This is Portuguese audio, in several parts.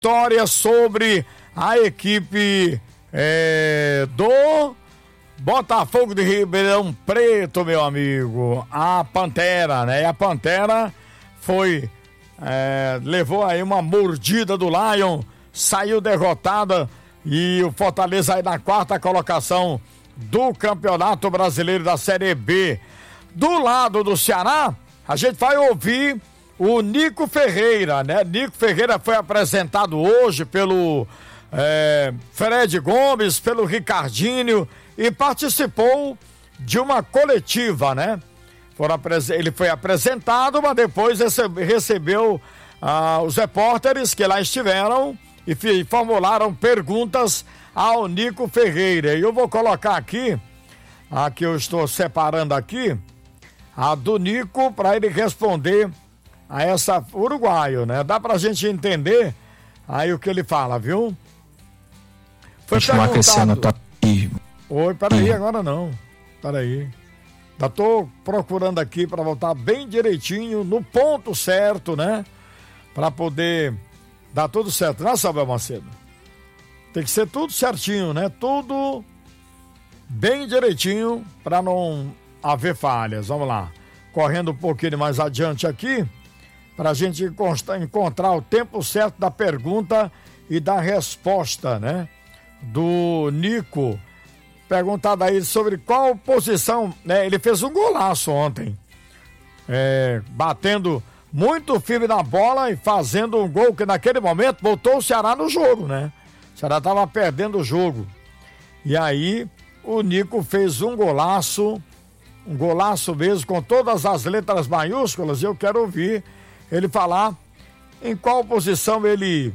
vitória sobre a equipe do Botafogo de Ribeirão Preto, meu amigo. A Pantera, né? E a Pantera levou aí uma mordida do Lion, saiu derrotada, e o Fortaleza aí na 4ª colocação do Campeonato Brasileiro da Série B. Do lado do Ceará, a gente vai ouvir o Nico Ferreira, né? Nico Ferreira foi apresentado hoje pelo Fred Gomes, pelo Ricardinho, e participou de uma coletiva, né? Ele foi apresentado, mas depois recebeu os repórteres que lá estiveram e formularam perguntas ao Nico Ferreira. E eu vou colocar aqui, a que eu estou separando aqui, a do Nico, para ele responder a essa uruguaio, né? Dá pra gente entender aí o que ele fala, viu? Foi perguntado... Oi, peraí, agora não. Peraí. Já tô procurando aqui para voltar bem direitinho, no ponto certo, né? Para poder dar tudo certo, né, Samuel Macedo? Tem que ser tudo certinho, né? Tudo bem direitinho para não haver falhas. Vamos lá. Correndo um pouquinho mais adiante aqui, para a gente encontrar o tempo certo da pergunta e da resposta, né? Do Nico. Perguntado aí sobre qual posição, né? Ele fez um golaço ontem, batendo muito firme na bola e fazendo um gol que naquele momento botou o Ceará no jogo, né? O Ceará estava perdendo o jogo. E aí o Nico fez um golaço mesmo, com todas as letras maiúsculas, e eu quero ouvir ele falar em qual posição ele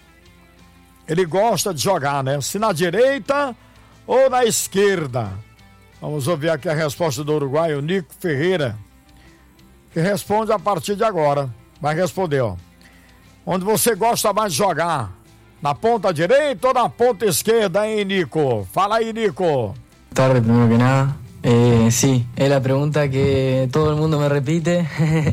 gosta de jogar, né? Se na direita ou na esquerda. Vamos ouvir aqui a resposta do uruguaio Nico Ferreira, que responde a partir de agora. Vai responder, ó. Onde você gosta mais de jogar? Na ponta direita ou na ponta esquerda, hein, Nico? Fala aí, Nico. Boa tarde, primero que nada. Sí, es la pregunta que todo el mundo me repite.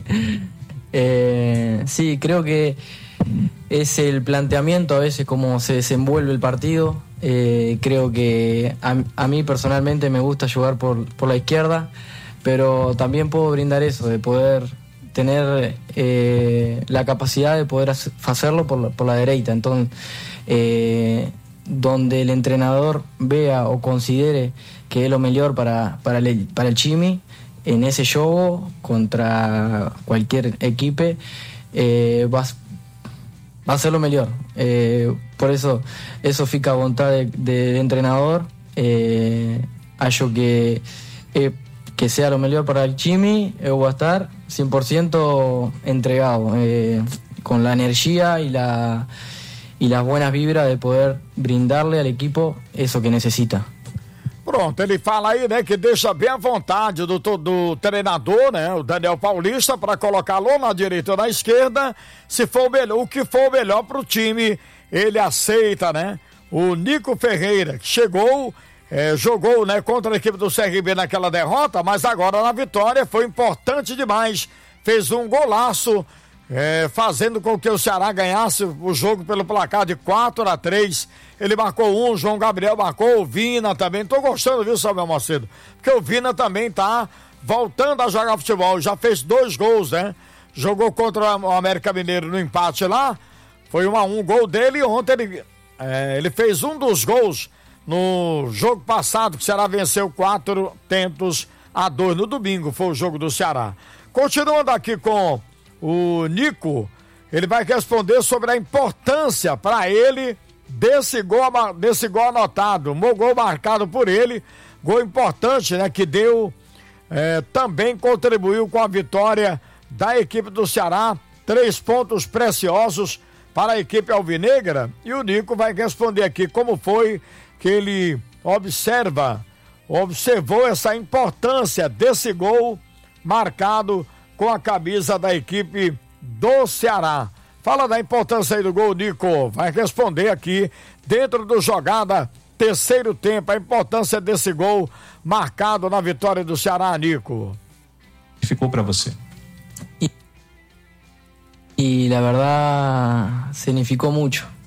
Sí, creo que es el planteamiento a veces cómo se desenvuelve el partido. Creo que a mí personalmente me gusta jugar por la izquierda, pero también puedo brindar eso, de poder tener la capacidad de poder hacerlo por la derecha. Entonces, donde el entrenador vea o considere que es lo mejor para el Chimi en ese juego contra cualquier equipo, va a ser lo mejor. Por eso fica a voluntad de entrenador. Acho que sea lo mejor para el Chimi. Yo voy a estar 100% entregado, con la energía y las buenas vibras de poder brindarle al equipo eso que necesita. Pronto, ele fala aí, né, que deixa bem à vontade do treinador, né, o Daniel Paulista, para colocá-lo na direita ou na esquerda, se for o que for melhor para o time, ele aceita, né? O Nico Ferreira, que chegou, jogou, né, contra a equipe do CRB naquela derrota, mas agora na vitória foi importante demais, fez um golaço, fazendo com que o Ceará ganhasse o jogo pelo placar de 4-3. Ele marcou João Gabriel marcou, o Vina também. Tô gostando, viu, Samuel Macedo? Porque o Vina também tá voltando a jogar futebol, já fez 2 gols, né? Jogou contra o América Mineiro no empate lá, foi 1-1 gol dele, e ontem ele fez um dos gols no jogo passado, que o Ceará venceu 4-2 no domingo, foi o jogo do Ceará. Continuando aqui com o Nico, ele vai responder sobre a importância para ele desse gol anotado, um gol marcado por ele, gol importante, né, que deu, também contribuiu com a vitória da equipe do Ceará, 3 pontos preciosos para a equipe alvinegra, e o Nico vai responder aqui como foi que ele observou essa importância desse gol marcado com a camisa da equipe do Ceará. Fala da importância aí do gol, Nico. Vai responder aqui dentro do Jogada terceiro tempo, a importância desse gol marcado na vitória do Ceará, Nico. Ficou para você. Y la verdad significó mucho.